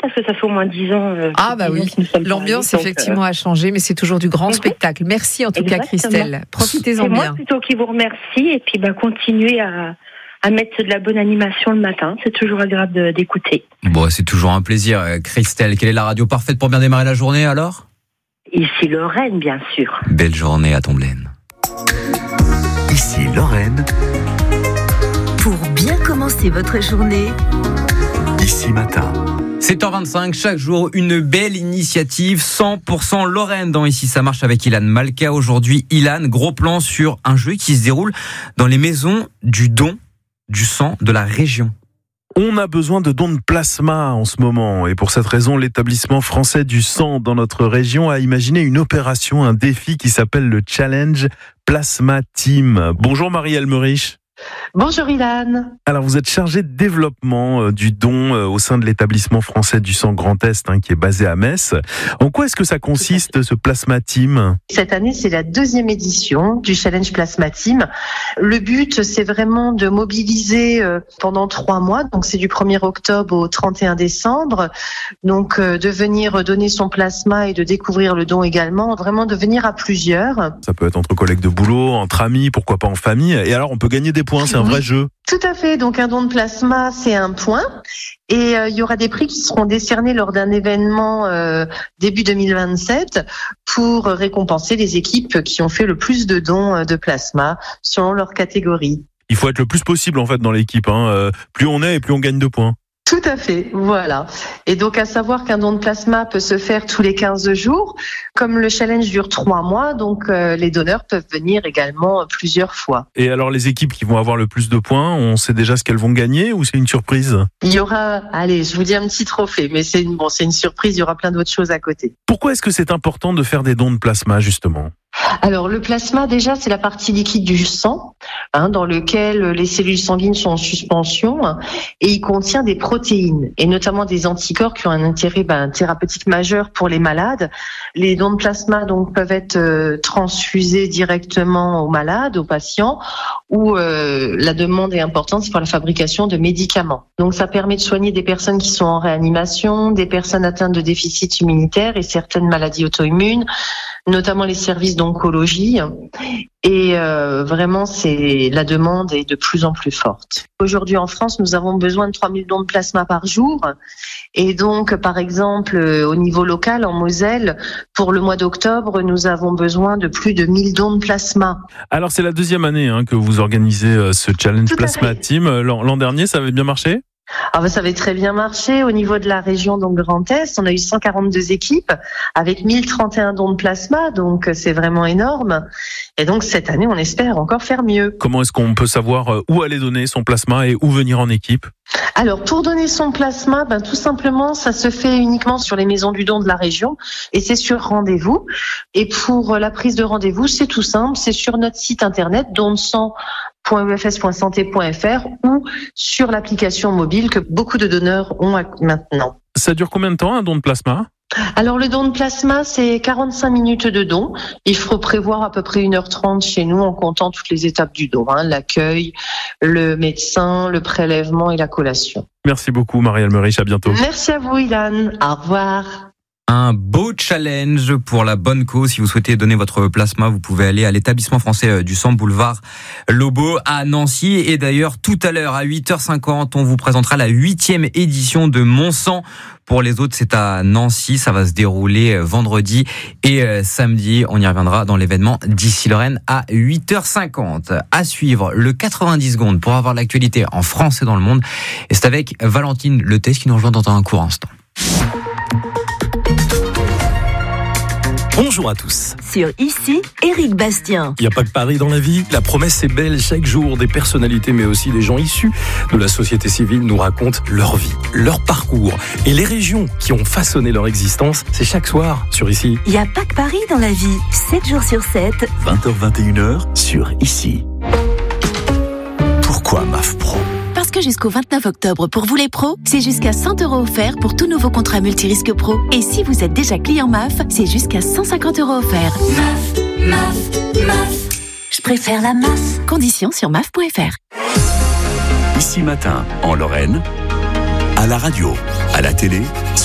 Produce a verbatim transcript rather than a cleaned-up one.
parce que ça fait au moins dix ans. Euh, ah bah oui, l'ambiance arrivés, effectivement donc, euh... a changé, mais c'est toujours du grand mm-hmm. spectacle. Merci en tout Exactement. cas Christelle, profitez-en c'est bien. C'est moi plutôt qui vous remercie et puis bah, continuez à, à mettre de la bonne animation le matin, c'est toujours agréable de, d'écouter. Bon, c'est toujours un plaisir. Christelle, quelle est la radio parfaite pour bien démarrer la journée alors ? Ici Lorraine, bien sûr. Belle journée à Tomblaine. Ici Lorraine. Pour bien commencer votre journée, Ici Matin. sept heures vingt-cinq, chaque jour, une belle initiative, cent pour cent Lorraine dans Ici ça marche avec Ilan Malka. Aujourd'hui, Ilan, gros plan sur un jeu qui se déroule dans les maisons du don du sang de la région. On a besoin de dons de plasma en ce moment et pour cette raison, l'établissement français du sang dans notre région a imaginé une opération, un défi qui s'appelle le Challenge Plasma Team. Bonjour Marie Elmerich. Bonjour Ilan. Alors vous êtes chargée de développement euh, du don euh, au sein de l'établissement français du sang Grand Est hein, qui est basé à Metz. En quoi est-ce que ça consiste ce Plasma Team ? Cette année c'est la deuxième édition du Challenge Plasma Team. Le but c'est vraiment de mobiliser euh, pendant trois mois, donc c'est du premier octobre au trente et un décembre, donc euh, de venir donner son plasma et de découvrir le don également, vraiment de venir à plusieurs. Ça peut être entre collègues de boulot, entre amis, pourquoi pas en famille. Et alors on peut gagner des points, c'est un vrai jeu. Tout à fait, donc un don de plasma, c'est un point. Et il euh, y aura des prix qui seront décernés lors d'un événement euh, début deux mille vingt-sept pour récompenser les équipes qui ont fait le plus de dons de plasma selon leur catégorie. Il faut être le plus possible en fait dans l'équipe. Hein. Euh, plus on est et plus on gagne de points. Tout à fait, voilà. Et donc à savoir qu'un don de plasma peut se faire tous les quinze jours. Comme le challenge dure trois mois, donc euh, les donneurs peuvent venir également plusieurs fois. Et alors les équipes qui vont avoir le plus de points, on sait déjà ce qu'elles vont gagner ou c'est une surprise ? Il y aura, allez, je vous dis un petit trophée, mais c'est une, bon, c'est une surprise, il y aura plein d'autres choses à côté. Pourquoi est-ce que c'est important de faire des dons de plasma justement ? Alors le plasma déjà c'est la partie liquide du sang hein, dans lequel les cellules sanguines sont en suspension hein, et il contient des protéines et notamment des anticorps qui ont un intérêt ben, thérapeutique majeur pour les malades. Les dons de plasma donc peuvent être euh, transfusés directement aux malades, aux patients ou euh, la demande est importante c'est pour la fabrication de médicaments. Donc ça permet de soigner des personnes qui sont en réanimation, des personnes atteintes de déficit immunitaire et certaines maladies auto-immunes, notamment les services d'oncologie. Et euh, vraiment, c'est la demande est de plus en plus forte. Aujourd'hui, en France, nous avons besoin de trois mille dons de plasma par jour. Et donc, par exemple, au niveau local, en Moselle, pour le mois d'octobre, nous avons besoin de plus de mille dons de plasma. Alors, c'est la deuxième année hein, que vous organisez euh, ce Challenge Tout Plasma Team. L'an, l'an dernier, ça avait bien marché ? Ah ben ça avait très bien marché au niveau de la région donc Grand Est. On a eu cent quarante-deux équipes avec mille trente et un dons de plasma, donc c'est vraiment énorme. Et donc cette année, on espère encore faire mieux. Comment est-ce qu'on peut savoir où aller donner son plasma et où venir en équipe ? Alors pour donner son plasma, ben tout simplement, ça se fait uniquement sur les maisons du don de la région et c'est sur rendez-vous. Et pour la prise de rendez-vous, c'est tout simple, c'est sur notre site internet don de sang point u f s point santé point f r ou sur l'application mobile que beaucoup de donneurs ont maintenant. Ça dure combien de temps un don de plasma ? Alors le don de plasma, c'est quarante-cinq minutes de don. Il faut prévoir à peu près une heure trente chez nous en comptant toutes les étapes du don, hein, l'accueil, le médecin, le prélèvement et la collation. Merci beaucoup Marie Elmerich, à bientôt. Merci à vous Ilan, au revoir. Un beau challenge pour la bonne cause. Si vous souhaitez donner votre plasma, vous pouvez aller à l'établissement français du sang boulevard Lobo à Nancy. Et d'ailleurs, tout à l'heure à huit heures cinquante, on vous présentera la huitième édition de Mon Sang. Pour les autres, c'est à Nancy. Ça va se dérouler vendredi et samedi. On y reviendra dans l'événement d'Ici Lorraine à huit heures cinquante. À suivre, le quatre-vingt-dix secondes pour avoir l'actualité en France et dans le monde. Et c'est avec Valentine Letès qui nous rejoint dans un court instant. Bonjour à tous. Sur Ici, Éric Bastien. Il n'y a pas que Paris dans la vie. La promesse est belle. Chaque jour, des personnalités, mais aussi des gens issus de la société civile nous racontent leur vie, leur parcours et les régions qui ont façonné leur existence. C'est chaque soir sur Ici. Il n'y a pas que Paris dans la vie. sept jours sur sept. vingt heures vingt et une heures sur Ici. Pourquoi M A F Pro ? Parce que jusqu'au vingt-neuf octobre, pour vous les pros, c'est jusqu'à cent euros offerts pour tout nouveau contrat multirisque pro. Et si vous êtes déjà client M A F, c'est jusqu'à cent cinquante euros offerts. M A F, M A F, M A F. Je préfère la M A F. Conditions sur M A F point F R. Ici Matin, en Lorraine, à la radio, à la télé,